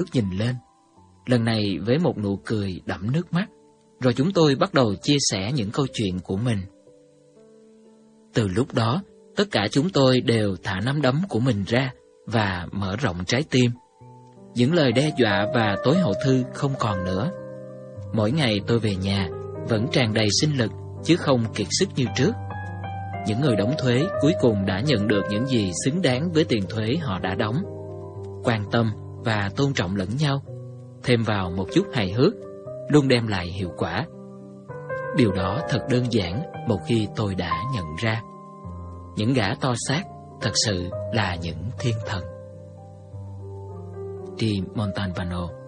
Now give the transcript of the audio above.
ngước nhìn lên, lần này với một nụ cười đẫm nước mắt, rồi chúng tôi bắt đầu chia sẻ những câu chuyện của mình. Từ lúc đó, tất cả chúng tôi đều thả nắm đấm của mình ra và mở rộng trái tim. Những lời đe dọa và tối hậu thư không còn nữa. Mỗi ngày tôi về nhà vẫn tràn đầy sinh lực chứ không kiệt sức như trước. Những người đóng thuế cuối cùng đã nhận được những gì xứng đáng với tiền thuế họ đã đóng. Quan tâm và tôn trọng lẫn nhau, thêm vào một chút hài hước, luôn đem lại hiệu quả. Điều đó thật đơn giản một khi tôi đã nhận ra. Những gã to xác thật sự là những thiên thần. Di Montalbano.